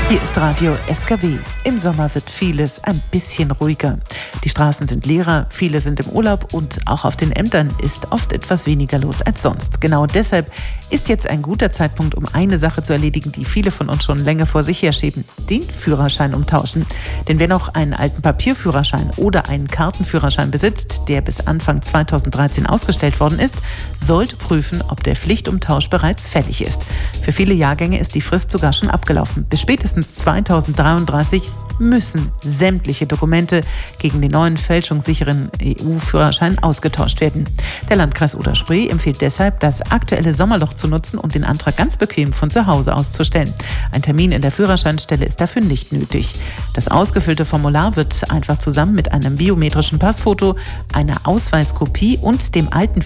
Hier ist Radio SKW. Im Sommer wird vieles ein bisschen ruhiger. Die Straßen sind leerer, viele sind im Urlaub und auch auf den Ämtern ist oft etwas weniger los als sonst. Genau deshalb ist jetzt ein guter Zeitpunkt, um eine Sache zu erledigen, die viele von uns schon länger vor sich herschieben: den Führerschein umtauschen. Denn wer noch einen alten Papierführerschein oder einen Kartenführerschein besitzt, der bis Anfang 2013 ausgestellt worden ist, sollte prüfen, ob der Pflichtumtausch bereits fällig ist. Für viele Jahrgänge ist die Frist sogar schon abgelaufen. Bis spätestens 2033 müssen sämtliche Dokumente gegen den neuen fälschungssicheren EU-Führerschein ausgetauscht werden. Der Landkreis Oder-Spree empfiehlt deshalb, das aktuelle Sommerloch zu nutzen und den Antrag ganz bequem von zu Hause auszustellen. Ein Termin in der Führerscheinstelle ist dafür nicht nötig. Das ausgefüllte Formular wird einfach zusammen mit einem biometrischen Passfoto, einer Ausweiskopie und dem alten